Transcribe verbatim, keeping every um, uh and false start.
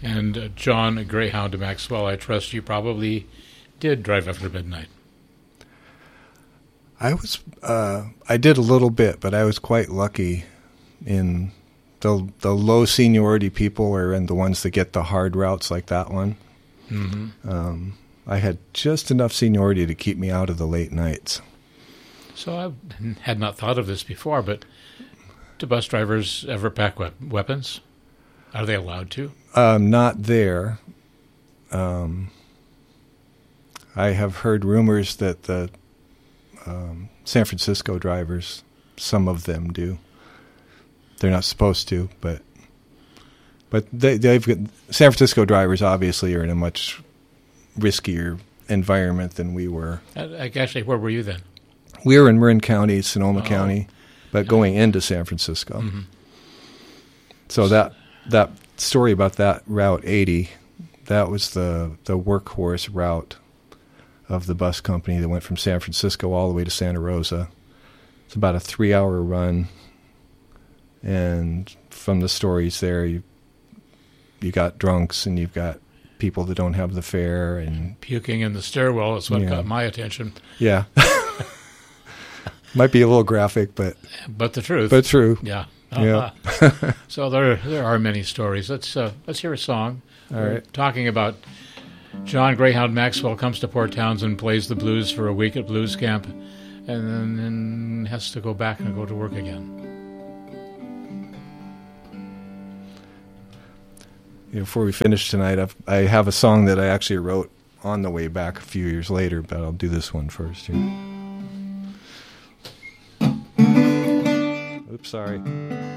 And uh, John Greyhound Maxwell, I trust you probably did drive after midnight. I was, uh, I did a little bit, but I was quite lucky in the the low seniority people are in the ones that get the hard routes like that one. Mm-hmm. Um, I had just enough seniority to keep me out of the late nights. So I had not thought of this before, but do bus drivers ever pack we- weapons? Are they allowed to? Um, not there. Um, I have heard rumors that the um, San Francisco drivers, some of them do. They're not supposed to, but but they, they've got, San Francisco drivers obviously are in a much riskier environment than we were. Uh, actually, where were you then? We were in Marin County, Sonoma oh. County, but going into San Francisco. Mm-hmm. So that that story about that Route eighty, that was the, the workhorse route of the bus company that went from San Francisco all the way to Santa Rosa. It's about a three-hour run, and from the stories there, you you got drunks and you've got people that don't have the fare and puking in the stairwell is what yeah. got my attention. Yeah. Might be a little graphic, but but the truth. But true. Yeah. Uh-huh. Yeah. So there there are many stories. Let's uh, let's hear a song. All We're right. Talking about John Greyhound Maxwell comes to Port Townsend, plays the blues for a week at blues camp, and then, then has to go back and go to work again. Before we finish tonight, I've, I have a song that I actually wrote on the way back a few years later, but I'll do this one first here. Oops, sorry.